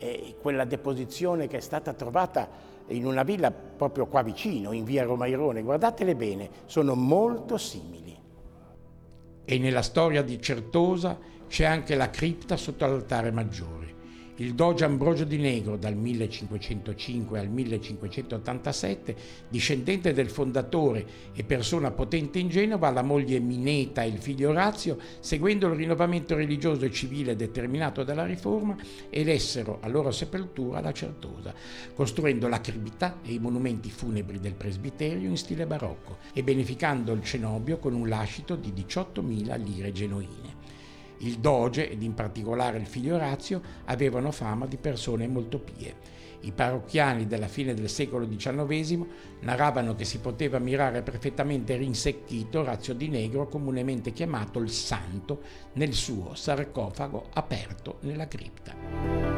quella deposizione che è stata trovata in una villa proprio qua vicino, in via Romairone. Guardatele bene, sono molto simili. E nella storia di Certosa c'è anche la cripta sotto l'altare maggiore. Il doge Ambrogio di Negro, dal 1505 al 1587, discendente del fondatore e persona potente in Genova, la moglie Mineta e il figlio Orazio, seguendo il rinnovamento religioso e civile determinato dalla Riforma, elessero a loro sepoltura la Certosa, costruendo la cripta e i monumenti funebri del presbiterio in stile barocco e beneficando il cenobio con un lascito di 18.000 lire genuine. Il doge, ed in particolare il figlio Orazio, avevano fama di persone molto pie. I parrocchiani della fine del secolo XIX narravano che si poteva ammirare perfettamente rinsecchito Orazio di Negro, comunemente chiamato il Santo, nel suo sarcofago aperto nella cripta.